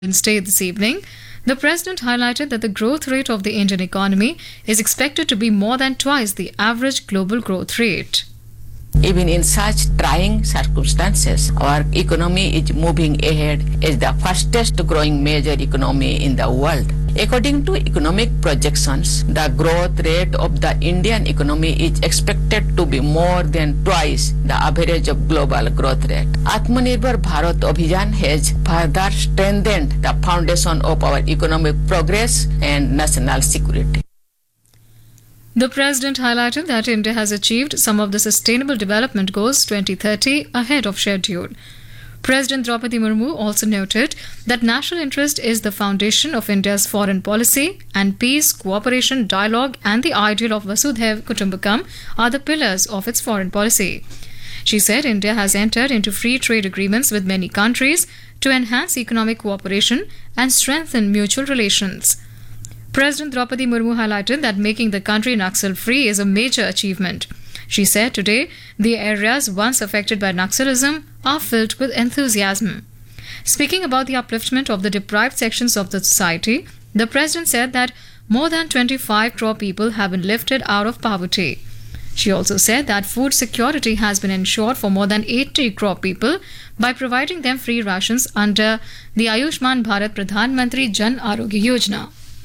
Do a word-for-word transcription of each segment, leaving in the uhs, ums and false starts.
Wednesday this evening, the president highlighted that the growth rate of the Indian economy is expected to be more than twice the average global growth rate. Even in such trying circumstances, our economy is moving ahead as the fastest growing major economy in the world. According to economic projections, the growth rate of the Indian economy is expected to be more than twice the average of global growth rate. Atmanirbhar Bharat Abhiyan has further strengthened the foundation of our economic progress and national security. The president highlighted that India has achieved some of the Sustainable Development Goals twenty thirty ahead of schedule. President Draupadi Murmu also noted that national interest is the foundation of India's foreign policy, and peace, cooperation, dialogue and the ideal of Vasudhaiv Kutumbakam are the pillars of its foreign policy. She said India has entered into free trade agreements with many countries to enhance economic cooperation and strengthen mutual relations. President Draupadi Murmu highlighted that making the country Naxal-free is a major achievement. She said today the areas once affected by Naxalism are filled with enthusiasm. Speaking about the upliftment of the deprived sections of the society, the president said that more than twenty-five crore people have been lifted out of poverty. She also said that food security has been ensured for more than eighty crore people by providing them free rations under the Ayushman Bharat Pradhan Mantri Jan Arogya Yojana.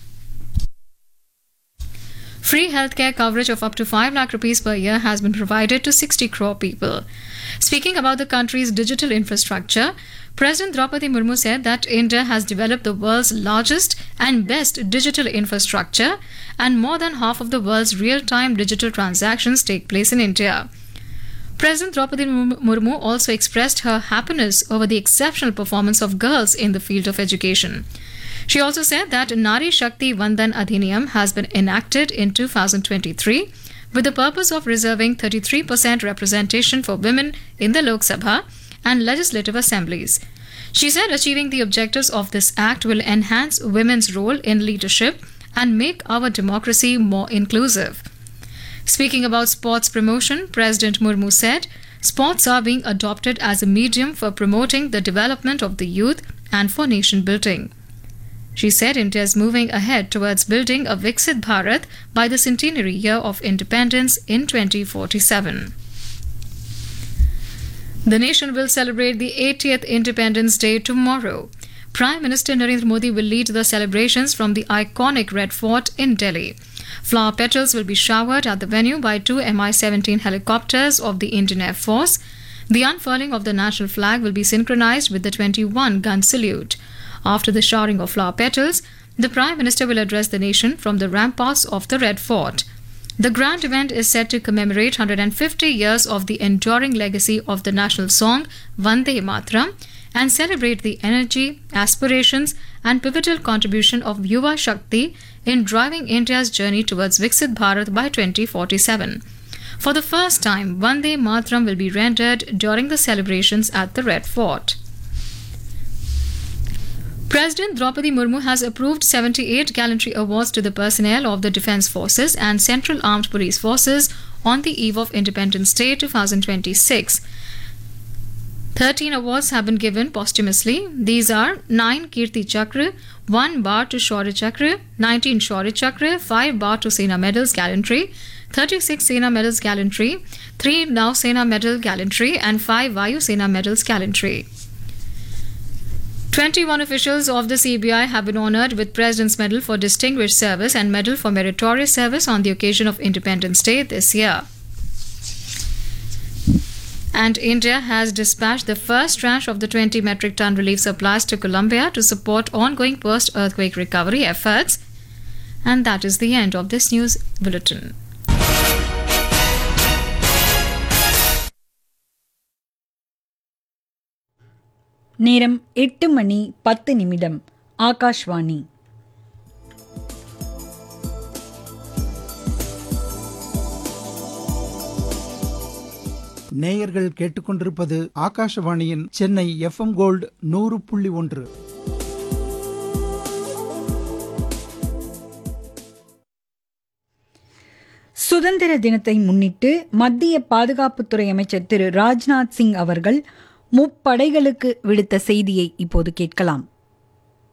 Free healthcare coverage of up to five lakh rupees per year has been provided to sixty crore people. Speaking about the country's digital infrastructure, President Draupadi Murmu said that India has developed the world's largest and best digital infrastructure, and more than half of the world's real-time digital transactions take place in India. President Draupadi Murmu also expressed her happiness over the exceptional performance of girls in the field of education. She also said that Nari Shakti Vandan Adhiniyam has been enacted in two thousand twenty-three with the purpose of reserving thirty-three percent representation for women in the Lok Sabha and legislative assemblies. She said achieving the objectives of this act will enhance women's role in leadership and make our democracy more inclusive. Speaking about sports promotion, President Murmu said sports are being adopted as a medium for promoting the development of the youth and for nation building. She said India is moving ahead towards building a Viksit Bharat by the centenary year of independence in twenty forty-seven. The nation will celebrate the eightieth Independence Day tomorrow. Prime Minister Narendra Modi will lead the celebrations from the iconic Red Fort in Delhi. Flower petals will be showered at the venue by two M I seventeen helicopters of the Indian Air Force. The unfurling of the national flag will be synchronized with the twenty-one gun salute. After the showering of flower petals, the Prime Minister will address the nation from the ramparts of the Red Fort. The grand event is set to commemorate one hundred fifty years of the enduring legacy of the national song Vande Mataram and celebrate the energy, aspirations and pivotal contribution of Yuva Shakti in driving India's journey towards Viksit Bharat by twenty forty-seven. For the first time, Vande Mataram will be rendered during the celebrations at the Red Fort. President Draupadi Murmu has approved seventy-eight gallantry awards to the personnel of the Defence Forces and Central Armed Police Forces on the eve of Independence Day twenty twenty-six. thirteen awards have been given posthumously. These are nine Kirti Chakra, one Bar to Shaurya Chakra, nineteen Shaurya Chakra, five Bar to Sena Medals Gallantry, thirty-six Sena Medals Gallantry, three Nau Sena Medal Gallantry and five Vayu Sena Medals Gallantry. twenty-one officials of the C B I have been honoured with President's Medal for Distinguished Service and Medal for Meritorious Service on the occasion of Independence Day this year. And India has dispatched the first tranche of the twenty metric ton relief supplies to Colombia to support ongoing post-earthquake recovery efforts. And that is the end of this news bulletin. நேரம் எட்டு மணி பத்து நிமிடம். ஆகாஷ்வாணி. நேயர்கள் கேட்டுக்கொண்டிருப்பது ஆகாஷவாணியின் Chennai F M gold நூறு புள்ளி ஒன்று. சுதந்திர தினத்தை முன்னிட்டு மத்திய பாதுகாப்புத்துறை அமைச்சர் திரு ராஜ்நாத் சிங் அவர்கள் முப்படைகளுக்கு விடுத்த செய்தியை இப்போது கேட்கலாம்.